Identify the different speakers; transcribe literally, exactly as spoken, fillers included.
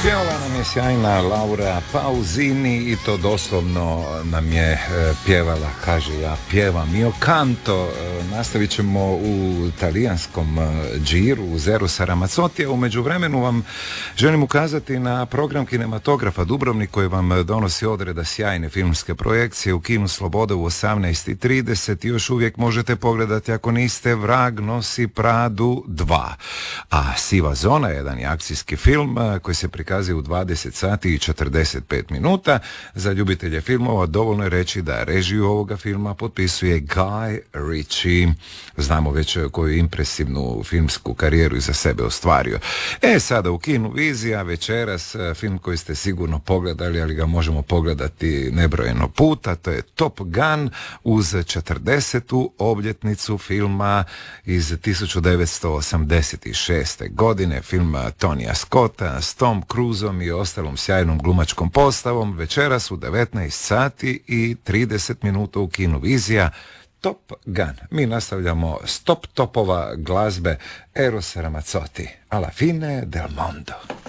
Speaker 1: Pjevala nam je sjajna Laura Pausini i to doslovno nam je e, pjevala, kaže ja pjevam io canto. E, nastavit ćemo u talijanskom e, džiru u Erosa Ramazzotija. U međuvremenu vam želim ukazati na program kinematografa Dubrovnik koji vam donosi odreda sjajne filmske projekcije u Kinu Sloboda u osamnaest i trideset. Još uvijek možete pogledati ako niste Vrag nosi Pradu dva. A Siva zona, jedan je akcijski film e, koji se prikazuje u dvadeset sati i četrdeset pet minuta. Za ljubitelje filmova dovoljno je reći da režiju ovoga filma potpisuje Guy Ritchie. Znamo već koju impresivnu filmsku karijeru iza sebe ostvario. E, sada u kinu Vizija večeras film koji ste sigurno pogledali, ali ga možemo pogledati nebrojeno puta. To je Top Gun uz četrdesetu obljetnicu filma iz tisuću devetsto osamdeset šeste. godine. Film Tonija Scotta s Tom Cruiseom i ostalom sjajnom glumačkom postavom. Večeras u devetnaest sati i trideset minuta u kinu Vizija Top Gun. Mi nastavljamo s top topova glazbe Eros Ramazzotti. Alla fine del mondo.